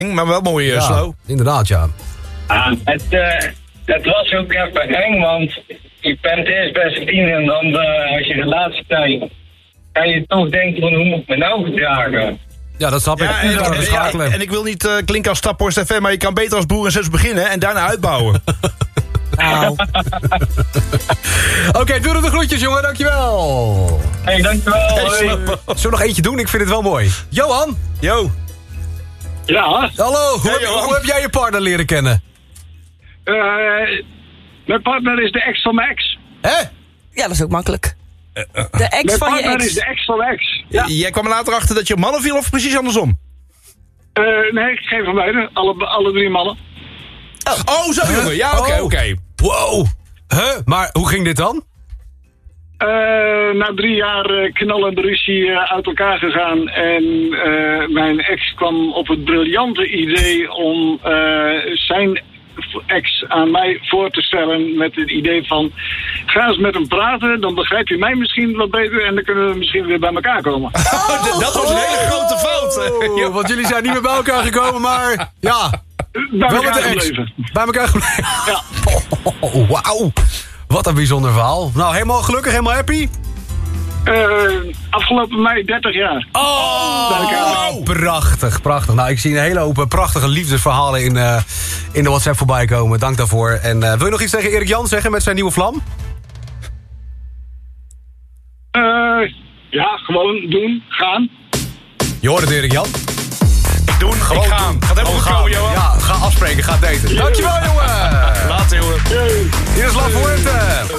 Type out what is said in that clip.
Maar wel mooi, Slow. Inderdaad, ja. Het was ook even eng, want je bent eerst best 10 en dan als je relatie krijgt, kan je toch denken van hoe moet ik me nou gedragen? Ja, dat snap ik. En ik wil niet klinken als Staphorst FM, maar je kan beter als broer en zus beginnen en daarna uitbouwen. Oké, doe er de groetjes, jongen. Dankjewel. Hey, dankjewel. Zullen we nog eentje doen? Ik vind het wel mooi. Johan. Yo. Ja. Hallo, hoe heb jij je partner leren kennen? Mijn partner is de ex van mijn ex. Hè? Ja, dat is ook makkelijk. De ex van je Mijn partner ex. is de ex van mijn ex. Ja. Jij kwam er later achter dat je op mannen viel of precies andersom? Nee, geen van beiden. Alle 3 mannen. Oh, zo jongen. Ja, oké. Wow. Maar hoe ging dit dan? Na 3 jaar knallende ruzie uit elkaar gegaan. En mijn ex kwam op het briljante idee om zijn ex aan mij voor te stellen met het idee van ga eens met hem praten, dan begrijp je mij misschien wat beter en dan kunnen we misschien weer bij elkaar komen. Dat was een hele grote fout. Want jullie zijn niet meer bij elkaar gekomen, maar ja. Bij wel elkaar met de ex. gebleven. Bij elkaar gebleven. Ja. Wauw. Wat een bijzonder verhaal. Nou, helemaal gelukkig, helemaal happy? Afgelopen mei 30 jaar. Prachtig. Nou, ik zie een hele hoop prachtige liefdesverhalen in de WhatsApp voorbij komen. Dank daarvoor. En wil je nog iets tegen Erik Jan zeggen met zijn nieuwe vlam? Ja, gewoon doen, gaan. Je hoort het, Erik Jan. Doen, gewoon gaan. Gaat helemaal goed komen, Johan. Ja, ga afspreken, ga daten. Dankjewel, jongen. Later, jongen. Hier is La Fuente.